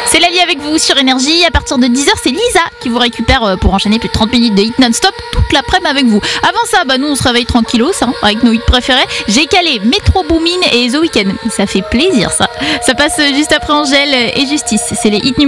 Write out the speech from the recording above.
C'est Lali avec vous sur Énergie. À partir de 10h, c'est Lisa qui vous récupère pour enchaîner plus de 30 minutes de hit non-stop toute l'après-midi avec vous. Avant ça, nous on se réveille tranquillos avec nos hits préférés. J'ai calé Metro Boomin et The Weeknd. Ça fait plaisir ça. Ça passe juste après Angèle et Justice. C'est les hits numéro